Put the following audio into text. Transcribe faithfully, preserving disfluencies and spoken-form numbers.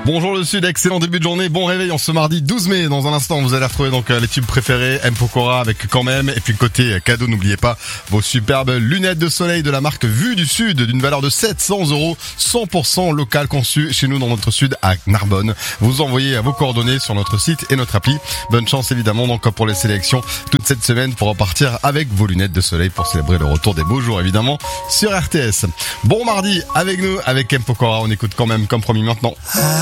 Bonjour le Sud, excellent début de journée, bon réveil en ce mardi douze mai. Dans un instant, vous allez retrouver donc les tubes préférés, M. Pokora avec Quand même. Et puis côté cadeau, n'oubliez pas vos superbes lunettes de soleil de la marque Vue du Sud d'une valeur de sept cents euros, cent pour cent local, conçu chez nous dans notre Sud à Narbonne. Vous envoyez vos coordonnées sur notre site et notre appli. Bonne chance évidemment donc pour les sélections toute cette semaine pour repartir avec vos lunettes de soleil pour célébrer le retour des beaux jours évidemment sur R T S. Bon mardi avec nous, avec M. Pokora, on écoute Quand même comme promis maintenant.